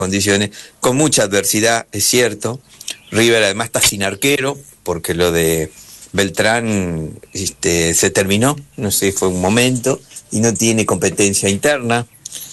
condiciones, con mucha adversidad, es cierto. River además está sin arquero, porque lo de Beltrán se terminó, no sé, fue un momento, y no tiene competencia interna.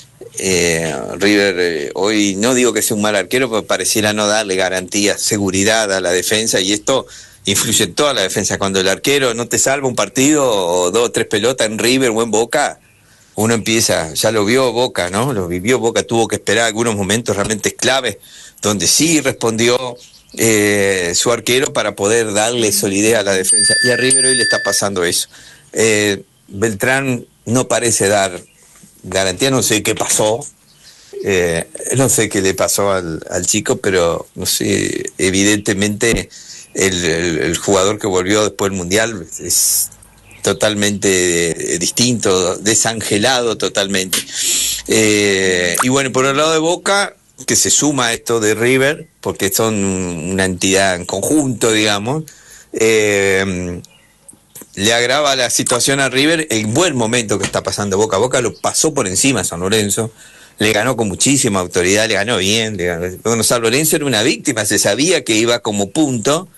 River hoy, no digo que sea un mal arquero, pero pareciera no darle garantía, seguridad a la defensa, y esto influye en toda la defensa. Cuando el arquero no te salva un partido, o 2 o 3 pelotas en River o en Boca, uno empieza, ya lo vio Boca, ¿no? Lo vivió Boca, tuvo que esperar algunos momentos realmente claves, donde sí respondió su arquero para poder darle solidez a la defensa. Y a River hoy le está pasando eso. Beltrán no parece dar garantía, no sé qué pasó, no sé qué le pasó al chico, pero no sé, evidentemente el jugador que volvió después del Mundial es totalmente distinto, desangelado totalmente. Y bueno, por el lado de Boca, que se suma a esto de River, porque son una entidad en conjunto, digamos, le agrava la situación a River el buen momento que está pasando Boca. Boca lo pasó por encima a San Lorenzo, le ganó con muchísima autoridad, le ganó bien. Bueno, San Lorenzo era una víctima, se sabía que iba como punto,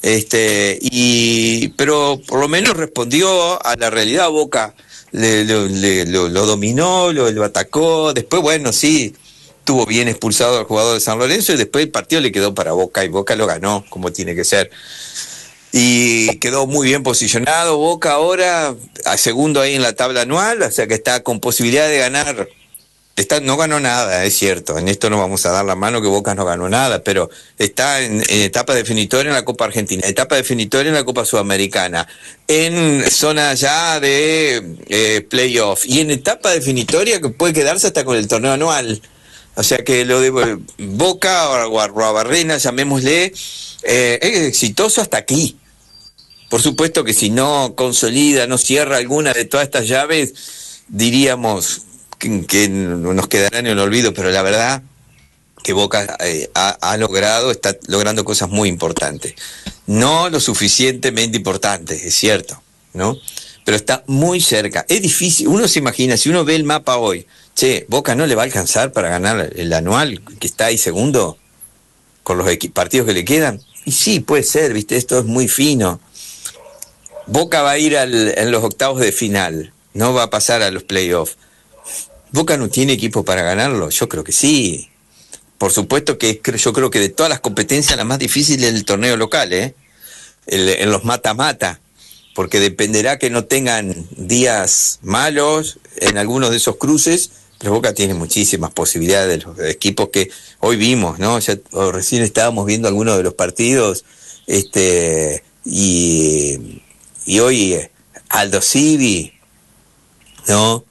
pero por lo menos respondió a la realidad. Boca lo dominó, lo atacó. Después, bueno, sí, tuvo bien expulsado al jugador de San Lorenzo, y después el partido le quedó para Boca, y Boca lo ganó como tiene que ser. Y quedó muy bien posicionado Boca ahora, a segundo ahí en la tabla anual, o sea que está con posibilidad de ganar. No ganó nada, es cierto, en esto no vamos a dar la mano que Boca no ganó nada, pero está en etapa definitoria en la Copa Argentina, etapa definitoria en la Copa Sudamericana, en zona ya de playoff, y en etapa definitoria que puede quedarse hasta con el torneo anual. O sea que lo de Boca o Arruabarrena, llamémosle, es exitoso hasta aquí. Por supuesto que si no consolida, no cierra alguna de todas estas llaves, diríamos que nos quedará en el olvido, pero la verdad que Boca está logrando cosas muy importantes. No lo suficientemente importantes, es cierto, ¿no? Pero está muy cerca. Es difícil, uno se imagina, si uno ve el mapa hoy, Boca no le va a alcanzar para ganar el anual, que está ahí segundo, con los partidos que le quedan. Y sí, puede ser, ¿viste? Esto es muy fino. Boca va a ir en los octavos de final, no va a pasar a los playoffs. ¿Boca no tiene equipo para ganarlo? Yo creo que sí. Por supuesto que yo creo que de todas las competencias la más difícil es el torneo local, en los mata-mata, porque dependerá que no tengan días malos en algunos de esos cruces, pero Boca tiene muchísimas posibilidades de los equipos que hoy vimos, ¿no? Recién estábamos viendo algunos de los partidos, y hoy Aldo Civi, ¿no?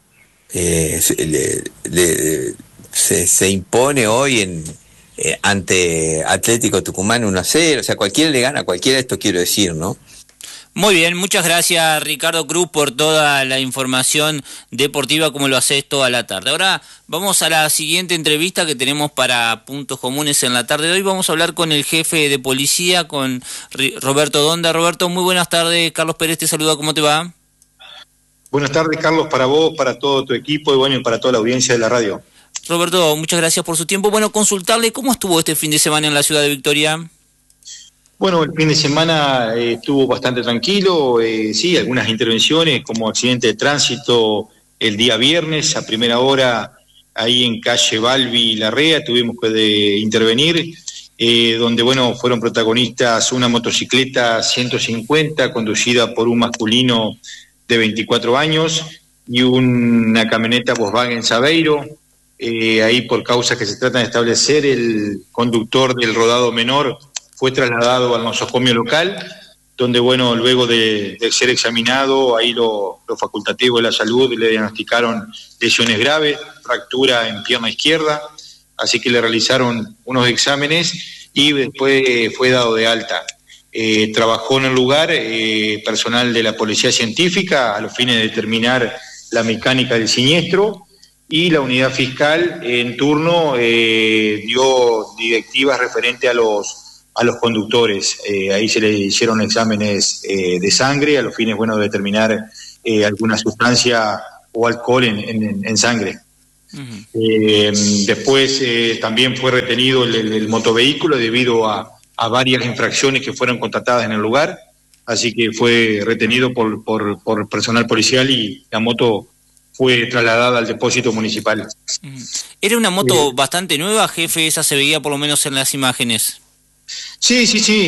Se impone hoy ante Atlético Tucumán 1-0, o sea, cualquiera le gana a cualquiera, esto quiero decir, ¿no? Muy bien, muchas gracias Ricardo Cruz por toda la información deportiva como lo haces toda la tarde. Ahora vamos a la siguiente entrevista que tenemos para Puntos Comunes en la tarde de hoy. Vamos a hablar con el jefe de policía, con Roberto Donda. Roberto, muy buenas tardes. Carlos Pérez te saluda, ¿cómo te va? Buenas tardes, Carlos, para vos, para todo tu equipo y bueno, y para toda la audiencia de la radio. Roberto, muchas gracias por su tiempo. Bueno, consultarle cómo estuvo este fin de semana en la ciudad de Victoria. Bueno, el fin de semana estuvo bastante tranquilo, sí, algunas intervenciones como accidente de tránsito el día viernes a primera hora ahí en calle Balbi y Larrea tuvimos que intervenir, donde bueno, fueron protagonistas una motocicleta 150 conducida por un masculino de 24 años y una camioneta Volkswagen Saveiro. Ahí por causas que se tratan de establecer, el conductor del rodado menor fue trasladado al nosocomio local, donde bueno, luego de ser examinado, ahí los facultativos de la salud le diagnosticaron lesiones graves, fractura en pierna izquierda, así que le realizaron unos exámenes y después fue dado de alta. Trabajó en el lugar personal de la policía científica a los fines de determinar la mecánica del siniestro, y la unidad fiscal en turno dio directivas referente a los conductores. Ahí se le hicieron exámenes de sangre a los fines, bueno, de determinar alguna sustancia o alcohol en sangre. Después también fue retenido el motovehículo debido a varias infracciones que fueron constatadas en el lugar, así que fue retenido por personal policial y la moto fue trasladada al depósito municipal. Era una moto bastante nueva, jefe, esa se veía por lo menos en las imágenes. Sí.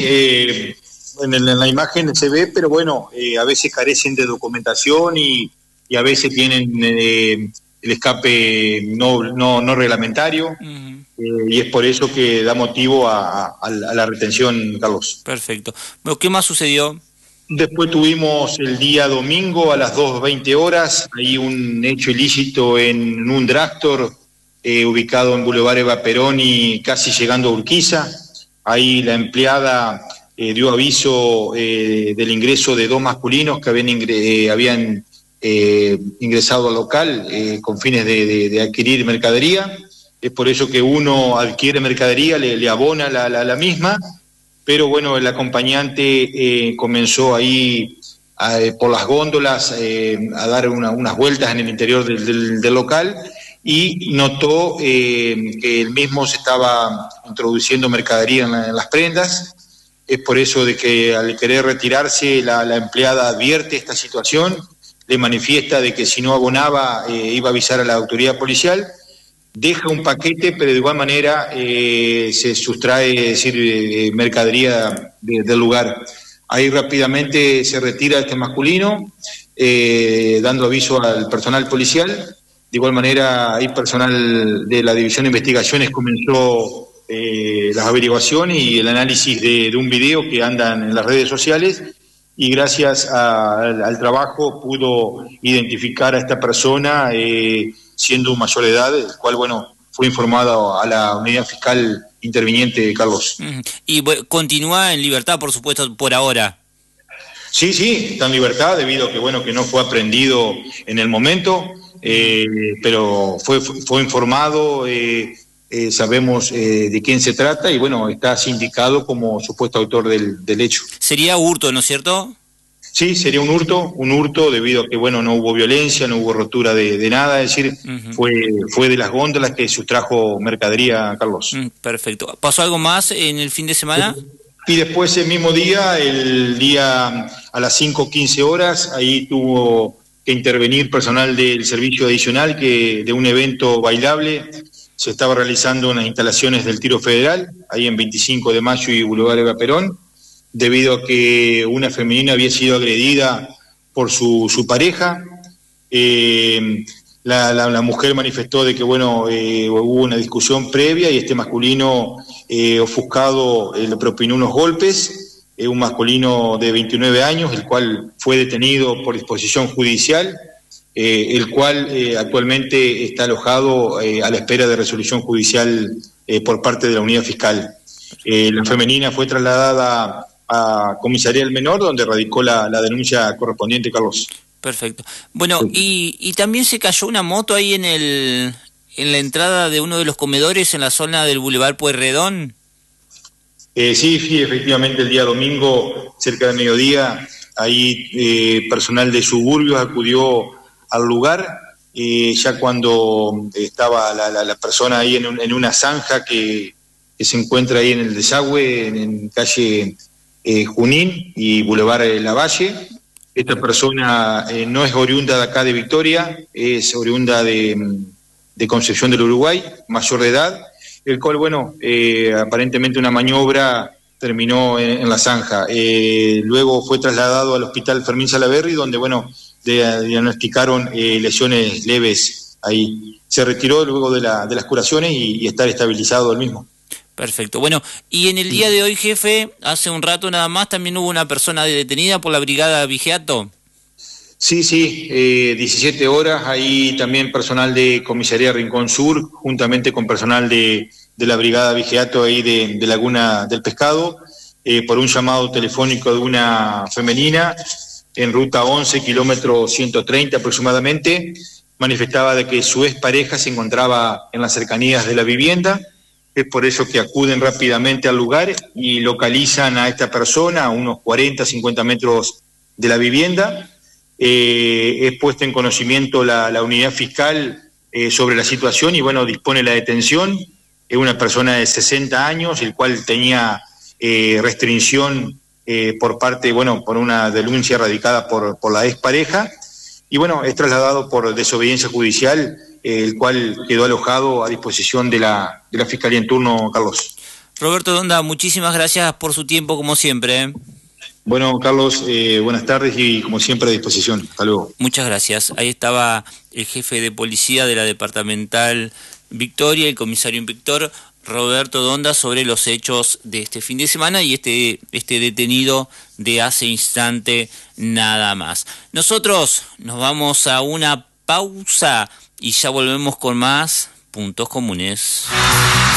En la imagen se ve, pero bueno, a veces carecen de documentación y a veces tienen el escape no reglamentario, y es por eso que da motivo a la retención, Carlos. Perfecto. Bueno, ¿qué más sucedió? Después tuvimos el día domingo a las 2:20 horas, ahí un hecho ilícito en un dragstore ubicado en Boulevard Eva Perón y casi llegando a Urquiza. Ahí la empleada dio aviso del ingreso de dos masculinos que habían ingresado al local con fines de adquirir mercadería. Es por eso que uno adquiere mercadería, le abona la misma, pero bueno, el acompañante comenzó ahí por las góndolas a dar unas vueltas en el interior del local y notó que él mismo se estaba introduciendo mercadería en las prendas. Es por eso de que al querer retirarse la empleada advierte esta situación, le manifiesta de que si no abonaba iba a avisar a la autoridad policial, deja un paquete, pero de igual manera se sustrae, es decir, mercadería del lugar. Ahí rápidamente se retira este masculino, dando aviso al personal policial. De igual manera, ahí personal de la División de Investigaciones comenzó las averiguaciones y el análisis de un video que andan en las redes sociales, y gracias al trabajo pudo identificar a esta persona siendo un mayor de edad, el cual, bueno, fue informado a la unidad fiscal interviniente, Carlos. Y continúa en libertad, por supuesto, por ahora. Sí, está en libertad debido a que, bueno, que no fue aprehendido en el momento, pero fue informado, sabemos de quién se trata y, bueno, está sindicado como supuesto autor del hecho. Sería hurto, ¿no es cierto? Sí, sería un hurto debido a que, bueno, no hubo violencia, no hubo rotura de nada, es decir, fue de las góndolas que sustrajo mercadería, Carlos. Perfecto. ¿Pasó algo más en el fin de semana? Y después el mismo día, a las 5:15 horas, ahí tuvo que intervenir personal del servicio adicional que de un evento bailable se estaba realizando en las instalaciones del Tiro Federal, ahí en 25 de Mayo y Boulevard Eva Perón, debido a que una femenina había sido agredida por su pareja. La mujer manifestó de que, bueno, hubo una discusión previa y este masculino ofuscado le propinó unos golpes, un masculino de 29 años, el cual fue detenido por disposición judicial, el cual actualmente está alojado a la espera de resolución judicial por parte de la unidad fiscal. La femenina fue trasladada a Comisaría del Menor, donde radicó la denuncia correspondiente, Carlos. Perfecto. Bueno, sí. Y también se cayó una moto ahí en la entrada de uno de los comedores en la zona del Boulevard Pueyrredón. Sí, efectivamente, el día domingo, cerca del mediodía, ahí personal de Suburbios acudió al lugar, ya cuando estaba la persona ahí en una zanja que se encuentra ahí en el desagüe, en calle Junín y Boulevard Lavalle. Esta persona no es oriunda de acá de Victoria, es oriunda de Concepción del Uruguay, mayor de edad, el cual, bueno, aparentemente una maniobra terminó en la zanja. Luego fue trasladado al hospital Fermín Salaverry, donde, bueno, diagnosticaron lesiones leves ahí. Se retiró luego de las curaciones y está estabilizado el mismo. Perfecto. Bueno, y en el día de hoy, jefe, hace un rato nada más, también hubo una persona detenida por la Brigada Vigiato. Sí, 17 horas, ahí también personal de Comisaría Rincón Sur, juntamente con personal de la Brigada Vigiato ahí de Laguna del Pescado, por un llamado telefónico de una femenina en ruta 11, kilómetro 130 aproximadamente, manifestaba de que su expareja se encontraba en las cercanías de la vivienda. Es por eso que acuden rápidamente al lugar y localizan a esta persona a unos 40, 50 metros de la vivienda. Es puesta en conocimiento la unidad fiscal sobre la situación y bueno, dispone la detención. Es una persona de 60 años, el cual tenía restricción por parte, bueno, por una denuncia radicada por la expareja, y bueno, es trasladado por desobediencia judicial, el cual quedó alojado a disposición de la Fiscalía en turno, Carlos. Roberto Donda, muchísimas gracias por su tiempo, como siempre. Bueno, Carlos, buenas tardes y como siempre a disposición. Hasta luego. Muchas gracias. Ahí estaba el jefe de policía de la departamental Victoria, el comisario inspector Roberto Donda, sobre los hechos de este fin de semana y este detenido de hace instante nada más. Nosotros nos vamos a una pausa y ya volvemos con más Puntos Comunes.